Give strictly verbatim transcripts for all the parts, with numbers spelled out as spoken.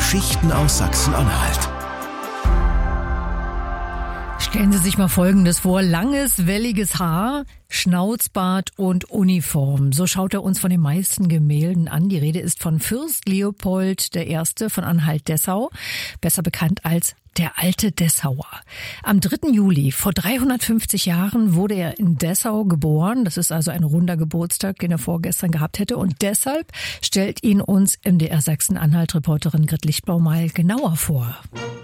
Geschichten aus Sachsen-Anhalt. Stellen Sie sich mal Folgendes vor. Langes, welliges Haar, Schnauzbart und Uniform. So schaut er uns von den meisten Gemälden an. Die Rede ist von Fürst Leopold der Erste von Anhalt-Dessau, besser bekannt als der alte Dessauer. Am dritten Juli vor dreihundertfünfzig Jahren wurde er in Dessau geboren. Das ist also ein runder Geburtstag, den er vorgestern gehabt hätte. Und deshalb stellt ihn uns M D R Sachsen-Anhalt-Reporterin Grit Lichtblau mal genauer vor.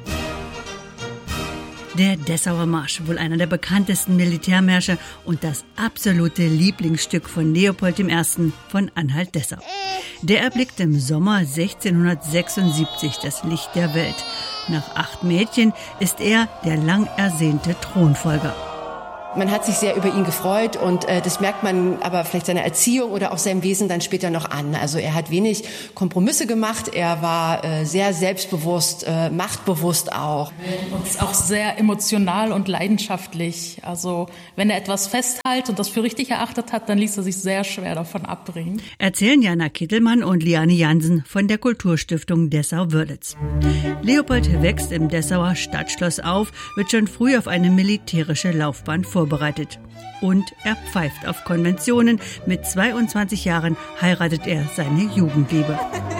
Der Dessauer Marsch, wohl einer der bekanntesten Militärmärsche und das absolute Lieblingsstück von Leopold der Erste von Anhalt-Dessau. Der erblickt im Sommer sechzehnhundertsechsundsiebzig das Licht der Welt. Nach acht Mädchen ist er der lang ersehnte Thronfolger. Man hat sich sehr über ihn gefreut und äh, das merkt man aber vielleicht seiner Erziehung oder auch seinem Wesen dann später noch an. Also er hat wenig Kompromisse gemacht, er war äh, sehr selbstbewusst, äh, machtbewusst auch. Und ist auch sehr emotional und leidenschaftlich. Also wenn er etwas festhält und das für richtig erachtet hat, dann ließ er sich sehr schwer davon abbringen. Erzählen Jana Kittelmann und Liane Jansen von der Kulturstiftung Dessau-Wörlitz. Leopold wächst im Dessauer Stadtschloss auf, wird schon früh auf eine militärische Laufbahn vorbereitet. vorbereitet. Und er pfeift auf Konventionen. Mit zweiundzwanzig Jahren heiratet er seine Jugendliebe.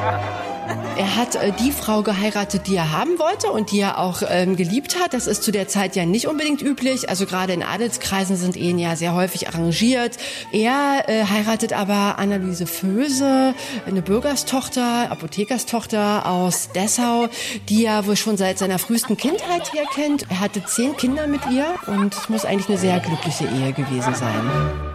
Er hat äh, die Frau geheiratet, die er haben wollte und die er auch ähm, geliebt hat. Das ist zu der Zeit ja nicht unbedingt üblich. Also gerade in Adelskreisen sind Ehen ja sehr häufig arrangiert. Er äh, heiratet aber Anna-Luise Vöse, eine Bürgerstochter, Apothekerstochter aus Dessau, die er wohl schon seit seiner frühesten Kindheit her kennt. Er hatte zehn Kinder mit ihr und es muss eigentlich eine sehr glückliche Ehe gewesen sein.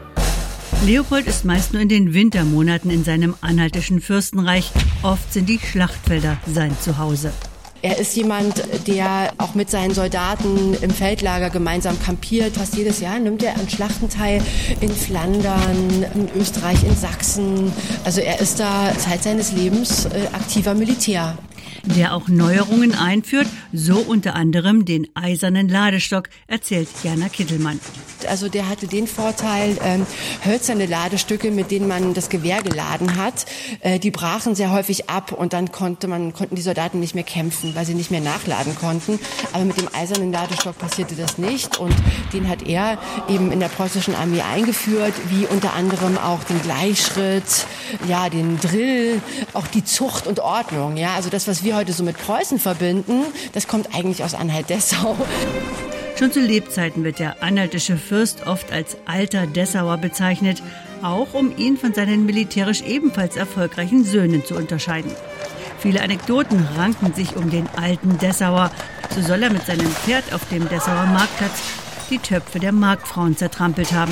Leopold ist meist nur in den Wintermonaten in seinem anhaltischen Fürstenreich. Oft sind die Schlachtfelder sein Zuhause. Er ist jemand, der auch mit seinen Soldaten im Feldlager gemeinsam kampiert. Fast jedes Jahr nimmt er an Schlachten teil in Flandern, in Österreich, in Sachsen. Also er ist da Zeit seines Lebens äh, aktiver Militär. Der auch Neuerungen einführt, so unter anderem den eisernen Ladestock, erzählt Jana Kittelmann. Also der hatte den Vorteil, ähm, hölzerne Ladestücke, mit denen man das Gewehr geladen hat, äh, die brachen sehr häufig ab und dann konnte man, konnten die Soldaten nicht mehr kämpfen, weil sie nicht mehr nachladen konnten. Aber mit dem eisernen Ladestock passierte das nicht und den hat er eben in der preußischen Armee eingeführt, wie unter anderem auch den Gleichschritt, ja, den Drill, auch die Zucht und Ordnung. Ja, also das, was wir heute so mit Preußen verbinden, das kommt eigentlich aus Anhalt-Dessau. Schon zu Lebzeiten wird der anhaltische Fürst oft als alter Dessauer bezeichnet, auch um ihn von seinen militärisch ebenfalls erfolgreichen Söhnen zu unterscheiden. Viele Anekdoten ranken sich um den alten Dessauer. So soll er mit seinem Pferd auf dem Dessauer Marktplatz die Töpfe der Marktfrauen zertrampelt haben.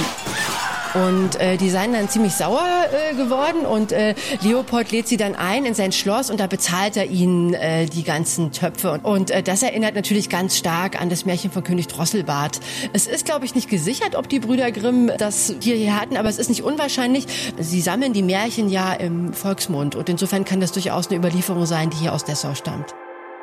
Und äh, die seien dann ziemlich sauer äh, geworden und äh, Leopold lädt sie dann ein in sein Schloss und da bezahlt er ihnen äh, die ganzen Töpfe. Und äh, das erinnert natürlich ganz stark an das Märchen von König Drosselbart. Es ist, glaube ich, nicht gesichert, ob die Brüder Grimm das Tier hier hatten, aber es ist nicht unwahrscheinlich. Sie sammeln die Märchen ja im Volksmund und insofern kann das durchaus eine Überlieferung sein, die hier aus Dessau stammt.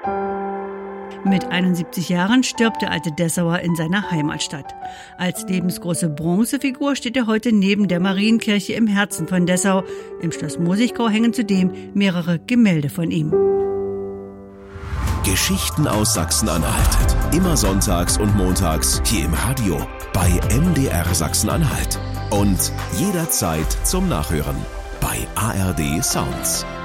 Mit einundsiebzig Jahren stirbt der alte Dessauer in seiner Heimatstadt. Als lebensgroße Bronzefigur steht er heute neben der Marienkirche im Herzen von Dessau. Im Schloss Mosigkau hängen zudem mehrere Gemälde von ihm. Geschichten aus Sachsen-Anhalt. Immer sonntags und montags hier im Radio bei M D R Sachsen-Anhalt. Und jederzeit zum Nachhören bei A R D Sounds.